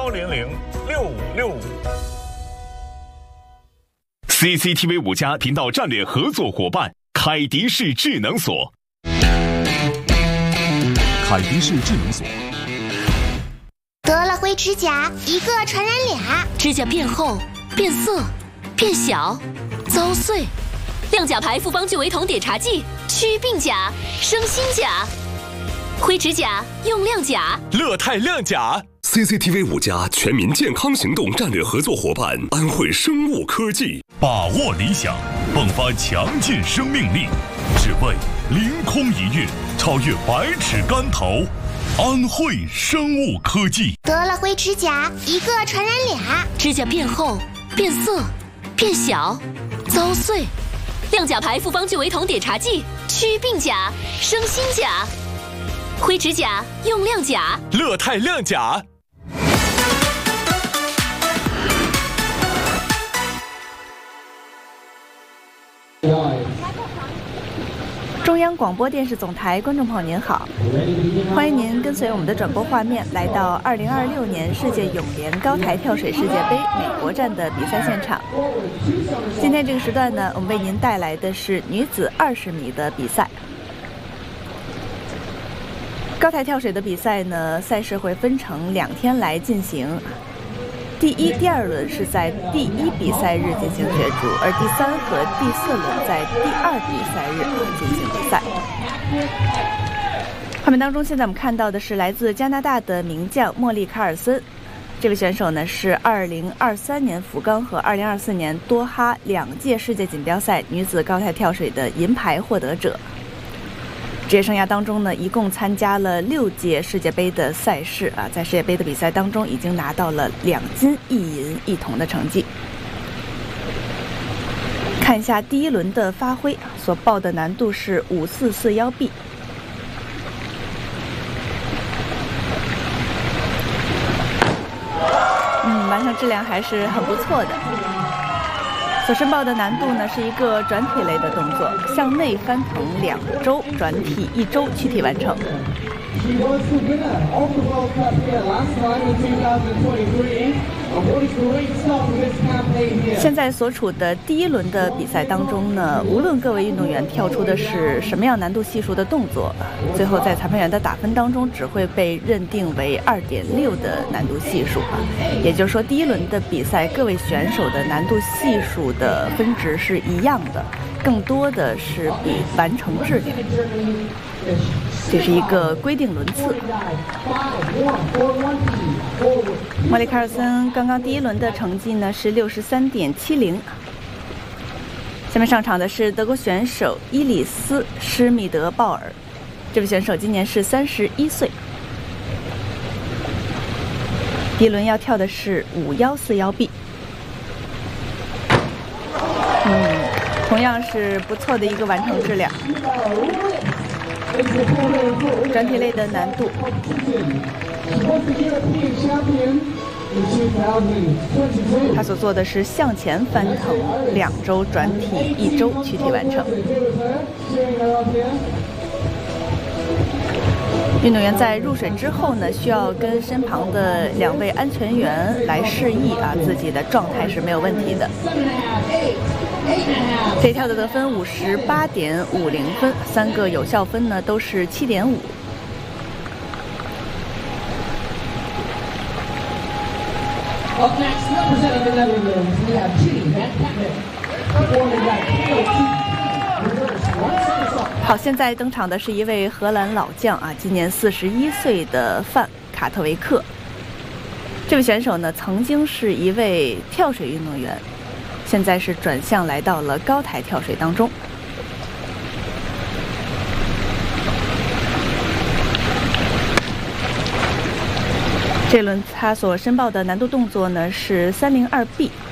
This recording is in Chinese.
1006565。 CCTV 5+频道战略合作伙伴凯迪士智能锁。 凯迪士智能锁。 得了灰指甲，一个传染俩， 指甲变厚、变色、变小、遭碎。亮甲牌复方聚维酮碘茶剂，祛病甲，生新甲。灰指甲用亮甲， 乐泰亮甲。 CCTV 5+全民健康行动战略合作伙伴安慧生物科技。 把握理想，迸发强劲生命力，只为凌空一跃，超越百尺竿头。安慧生物科技。 得了灰指甲，一个传染俩， 指甲变厚、变色、变小、遭碎。亮甲牌复方聚维酮碘茶剂，祛病甲，生新甲。灰指甲用亮甲， 乐泰亮甲。 中央广播电视总台观众朋友您好，欢迎您跟随我们的转播画面来到2026年世界泳联高台跳水世界杯美国站的比赛现场。今天这个时段呢，我们为您带来的是女子20米的比赛。高台跳水的比赛呢，赛事会分成2天来进行。第1、第2轮是在第1比赛日进行角逐，而第3和第4轮在第2比赛日进行比赛。画面当中，现在我们看到的是来自加拿大的名将莫莉·卡尔森。这位选手呢是2023年福冈和2024年多哈2届世界锦标赛女子高台跳水的银牌获得者。职业生涯当中呢，一共参加了6届世界杯的赛事啊，在世界杯的比赛当中，已经拿到了2金1银1铜的成绩。看一下第1轮的发挥，所报的难度是5441B。完成质量还是很不错的。所申报的难度呢是一个转体类的动作，向内翻腾2周，转体1周，躯体完成。现在所处的第1轮的比赛当中呢，无论各位运动员跳出的是什么样难度系数的动作，最后在裁判员的打分当中只会被认定为2.6的难度系数啊。也就是说，第1轮的比赛各位选手的难度系数的分值是一样的，更多的是比完成质量。这是一个规定轮次。莫莉·卡尔森刚刚第1轮的成绩呢是63.70。下面上场的是德国选手伊里斯·施密德鲍尔，这位选手今年是31岁。第1轮要跳的是5141B。同样是不错的一个完成质量。转体类的难度。他所做的是向前翻腾2周，转体1周，躯体完成。运动员在入水之后呢，需要跟身旁的2位安全员来示意啊，自己的状态是没有问题的。这一跳的得分58.50分，3个有效分呢都是7.5。好，现在登场的是一位荷兰老将啊，今年41岁的范卡特维克。这位选手呢，曾经是一位跳水运动员，现在是转向来到了高台跳水当中。这轮他所申报的难度动作呢是302B。